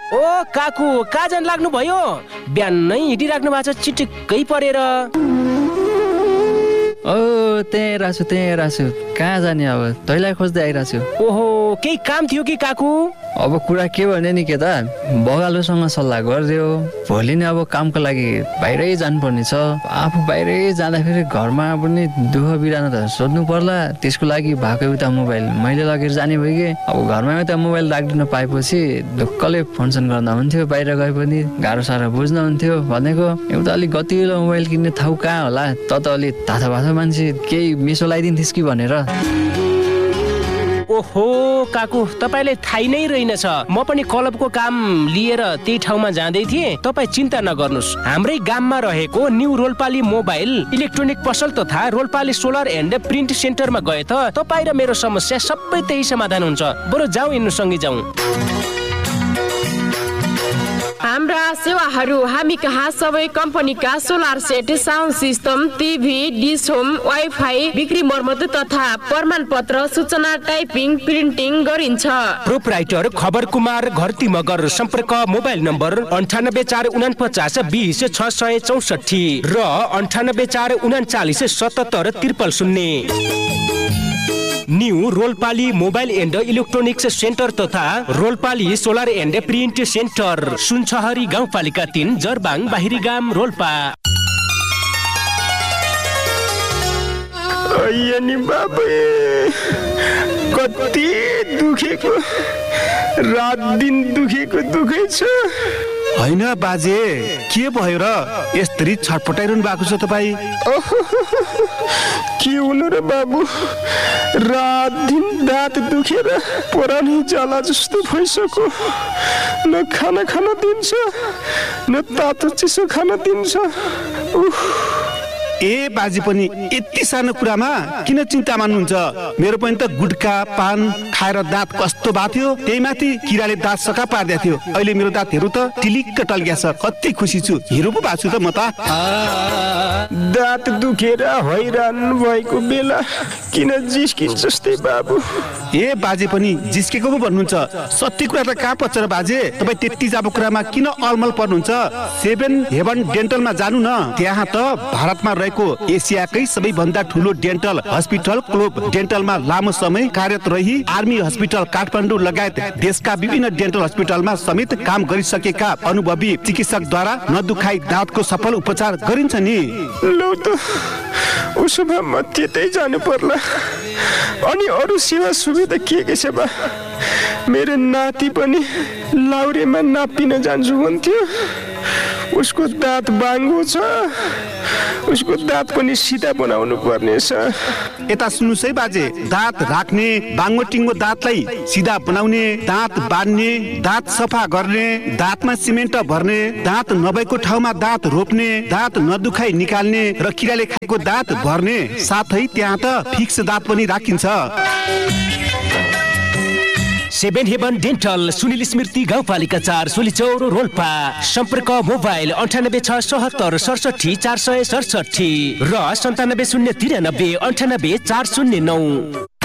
ओ काकु कहाँ जान लाग्नु भयो? बिहानै हिँडिराख्नु भएको छ चिटिक्कै परेर। ओ त्यही राछु कहाँ जाने अब तैँलाई खोज्दै आइरहेको छु। ओहो केही काम थियो कि काकु? अब कुरा के भने नि केटा, बगालोसँग सल्लाह गरिदियो। भोलि नै अब कामको लागि बाहिरै जानुपर्ने छ। आफू बाहिरै जाँदाखेरि घरमा पनि दुःख बिरानो त सोध्नु पर्ला। त्यसको लागि भएको एउटा मोबाइल मैले लगेर जाने भयो कि अब घरमा एउटा मोबाइल राखिदिन पाएपछि ढुक्कले फोनसन गर्दा हुन्थ्यो। बाहिर गए पनि गाह्रो साह्रो बुझ्न हुन्थ्यो। भनेको एउटा अलिक गतिलो मोबाइल किन्ने ठाउँ कहाँ होला? त अलिक थाहा भाषा मान्छे केही मिसो लगाइदिन्थिस् कि भनेर। ओहो काकु तपाईलाई थाहै नै रहेनछ। म पनि क्लबको काम लिएर त्यही ठाउँमा जाँदै थिएँ। तपाईँ चिन्ता नगर्नुहोस्, हाम्रै गाममा रहेको न्यू रोल्पाली मोबाइल इलेक्ट्रोनिक पसल तथा रोल्पाली सोलर एन्ड प्रिन्ट सेन्टरमा गए त तपाईँ र मेरो समस्या सबै त्यही समाधान हुन्छ। बरु जाउँ यिनीहरू सँगै जाउँ। हाम्रा सेवाहरू हामी कहाँ सबै कम्पनीका solar set, sound system, TV, dish home, wifi, बिक्री मर्मत तथा प्रमाणपत्र सूचना टाइपिङ प्रिन्टिङ गरिन्छ। प्रोपराइटर खबर कुमार घरती मगर। सम्पर्क मोबाइल नम्बर 9844206664 र 9844977000। New रोल्पाली mobile and electronics centre तथा रोल्पाली सोलर एन्ड प्रिन्ट सेन्टर, सुनछहरी गाउँपालिका 3, जरबाङ बाहिरी गाम रोल्पा। नि बाबे कति दुखेको, रात दिन दुखै छ। होइन बाजे के भयो र यस्तरी छटपटाइरहनु भएको छ तपाईँ? के हुनु र बाबु, रात दिन दाँत दुखेर पुरानै जाला जस्तो भइसक्यो। न खाना खान दिन्छ, न तातो चिसो खान दिन्छ। ए बाजे पनि यति सानो कुरामा किन चिन्ता मान्नुहुन्छ? मेरो पनि त गुटखा पान खाएर दाँत कस्तो भएको थियो, त्यही माथि किराले दाँत सका पारिदिएको थियो। अहिले मेरो दाँतहरू त टिलिक्क टल्किया छ। कति खुसी छु, हिरो पो भएको छु त म त। दाँत दुखेर हैरान भएको बेला किन जिस्किन्छ जस्तै बाबु? ए बाजे पनि जिस्केको पो भन्नुहुन्छ? सत्य कुरा त कहाँ पर्छ र बाजे? तपाईँ त्यति जाबो कुरामा किन अलमल पर्नुहुन्छ? 7 हेभन डेन्टलमा जानु न। त्यहाँ त भारतमा एसियाकै सबैभन्दा ठुलो डेन्टल हस्पिटल क्लोब डेन्टलमा लामो समय कार्यरत रही आर्मी हस्पिटल काठमाडौँ लगायत देशका विभिन्न डेन्टल हस्पिटलमा समेत काम गरिसकेका अनुभवी चिकित्सकद्वारा नदुखाई दाँतको सफल उपचार गरिन्छ नि। लौ त उसो भए म त्यतै जानु पर्ला। अनि अरू सेवा सुविधा के छ बा? मेरो नाति पनि लाउरेमा नापिन जान्छु भन्थ्यो। उसको दाँत बाङ्गो छ, उसको दाँत पनि सिधा बनाउनु पर्नेछ। यता सुन्नुहोस् है बाजे, दाँत राख्ने, बाङ्गो टिङ्गो दाँतलाई सिधा बनाउने, दाँत बाँध्ने, दाँत सफा गर्ने, दाँतमा सिमेन्ट भर्ने, दाँत नभएको ठाउँमा दाँत रोप्ने, दाँत नदुखाई निकाल्ने र किराले खाएको दाँत भर्ने, साथै त्यहाँ त फिक्स दाँत पनि राखिन्छ। 7 हेभन डेन्टल, सुनिल स्मृति गाउँपालिका 4, सोलीचौर रोल्पा। सम्पर्क मोबाइल 9867674467 र 9709398409।